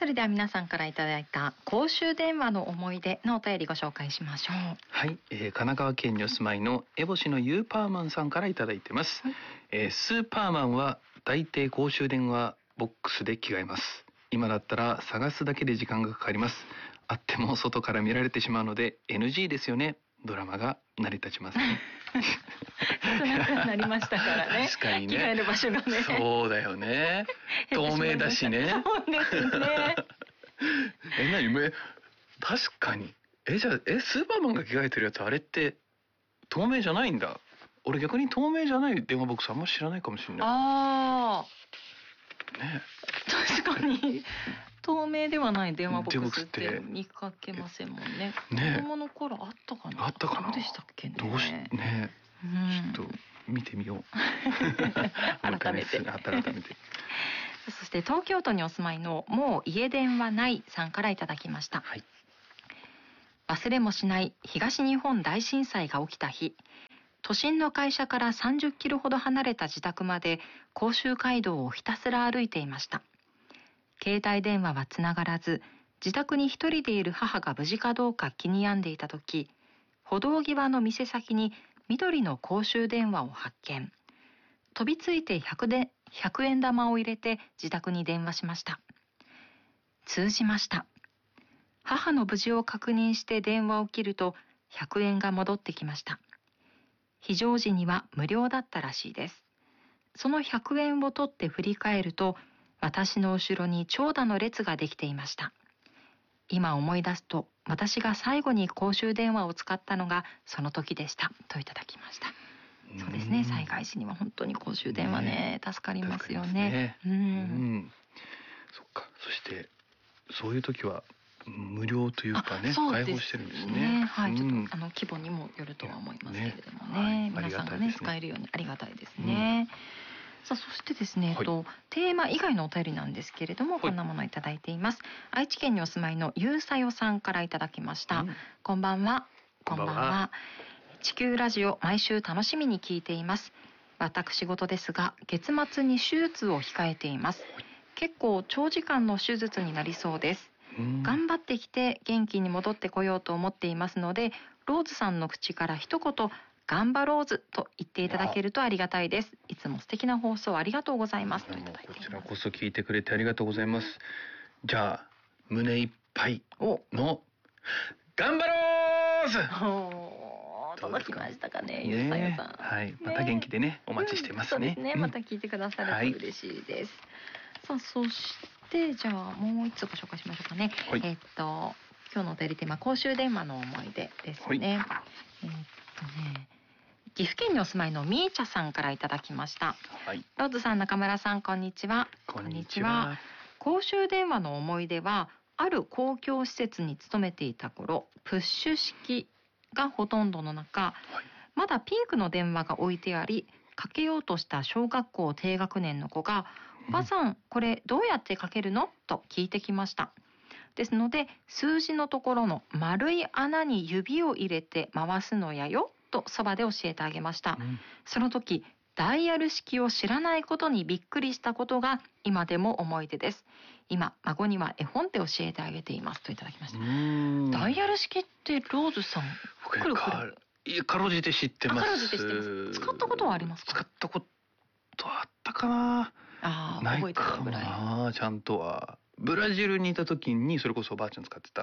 それでは皆さんからいただいた公衆電話の思い出のお便りご紹介しましょう。 はい、神奈川県にお住まいの烏帽子のユーパーマンさんからいただいてます、スーパーマンは大抵公衆電話ボックスで着替えます。今だったら探すだけで時間がかかります。あっても外から見られてしまうので NG ですよね。ドラマが成り立ちますね。 少なくなりましたからね。 確かにね。 着替える場所がね。 そうだよね。透明だしね。 そうですね。 確かに。じゃあスーパーマンが着替えてるやつあれって透明じゃないんだ。俺逆に透明じゃない電話ボックスあんま知らないかもしれない。 ああ。 ね。 確かに。透明ではない電話ボックスって見かけませんもんね。子供の頃あったかな。 あったかな。 どうでしたっけね。 どうしね。ちょっと見てみよう。 改めて。そして東京都にお住まいのもう家電はないさんからいただきました。はい、忘れもしない東日本大震災が起きた日、都心の会社から30キロほど離れた自宅まで甲州街道をひたすら歩いていました。携帯電話はつながらず、自宅に一人でいる母が無事かどうか気に病んでいた時、歩道際の店先に緑の公衆電話を発見。飛びついて100円玉を入れて自宅に電話しました。通じました。母の無事を確認して電話を切ると100円が戻ってきました。非常時には無料だったらしいです。その100円を取って振り返ると、私の後ろに長蛇の列ができていました。今思い出すと、私が最後に公衆電話を使ったのがその時でしたといただきました。そうですね、災害時には本当に公衆電話ね、助かりますよね。 そっか。そしてそういう時は無料というかね、開放してるんですね。 はい、ちょっと規模にもよるとは思いますけれどもね、皆さんがね使えるようにありがたいですね。さあ、そしてですね、テーマ以外のお便りなんですけれども、こんなものをいただいています。愛知県にお住まいのゆうさよさんからいただきました。こんばんは。こんばんは。地球ラジオ毎週楽しみに聞いています。私事ですが、月末に手術を控えています。結構長時間の手術になりそうです。頑張ってきて元気に戻ってこようと思っていますので、ローズさんの口から一言頑張ろうずと言っていただけるとありがたいです。いつも素敵な放送ありがとうございます。といただいています。 こちらこそ聞いてくれてありがとうございます。じゃあ胸いっぱいの頑張ろうず。 届きましたかね、ゆうさよさん。 はい、また元気でね、お待ちしてますね。 そうですね、また聞いてくださると嬉しいです。さあ、そしてじゃあもう一つご紹介しましょうかね。今日のお便りテーマ、公衆電話の思い出ですね。岐阜県にお住まいのみーちゃさんからいただきました。ローズさん、中村さん、こんにちは。 こんにちは。 公衆電話の思い出は、ある公共施設に勤めていた頃、プッシュ式がほとんどの中、まだピンクの電話が置いてあり、かけようとした小学校低学年の子が、おばさん、これどうやってかけるのと聞いてきました。ですので、数字のところの丸い穴に指を入れて回すのやよとそばで教えてあげました。その時、ダイヤル式を知らないことにびっくりしたことが今でも思い出です。今、孫には絵本で教えてあげていますといただきました。ダイヤル式ってローズさん、くるくる。 いや、かろうじて知ってます。 かろうじて知ってます。使ったことはありますか？ 使ったことあったかな。 覚えてるぐらい。 ちゃんとは。ブラジルにいた時にそれこそおばあちゃん使ってた。